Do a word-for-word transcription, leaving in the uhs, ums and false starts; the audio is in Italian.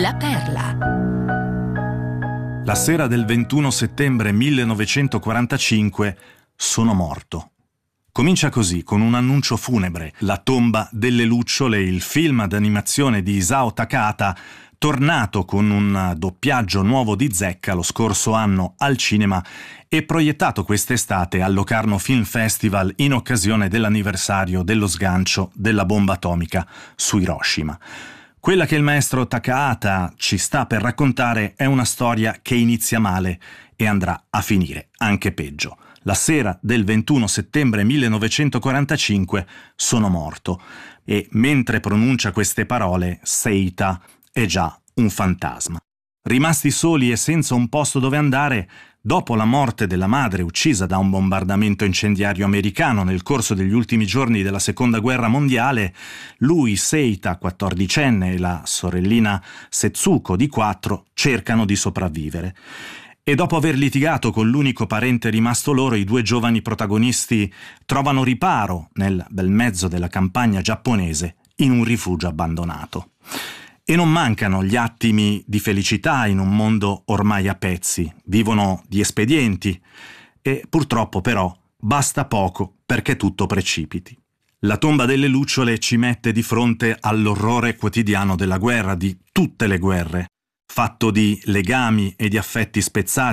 La Perla. La sera del ventuno settembre millenovecentoquarantacinque sono morto. Comincia così, con un annuncio funebre. La tomba delle lucciole, il film d'animazione di Isao Takahata, tornato con un doppiaggio nuovo di zecca lo scorso anno al cinema e proiettato quest'estate al Locarno Film Festival in occasione dell'anniversario dello sgancio della bomba atomica su Hiroshima. Quella che il maestro Takahata ci sta per raccontare è una storia che inizia male e andrà a finire anche peggio. La sera del ventuno settembre millenovecentoquarantacinque sono morto e mentre pronuncia queste parole Seita è già un fantasma. Rimasti soli e senza un posto dove andare, dopo la morte della madre uccisa da un bombardamento incendiario americano nel corso degli ultimi giorni della Seconda Guerra Mondiale, lui, Seita, quattordicenne, e la sorellina Setsuko, di quattro, cercano di sopravvivere. E dopo aver litigato con l'unico parente rimasto loro, i due giovani protagonisti trovano riparo nel bel mezzo della campagna giapponese in un rifugio abbandonato. E non mancano gli attimi di felicità in un mondo ormai a pezzi. Vivono di espedienti e purtroppo però basta poco perché tutto precipiti. La tomba delle lucciole ci mette di fronte all'orrore quotidiano della guerra, di tutte le guerre, fatto di legami e di affetti spezzati,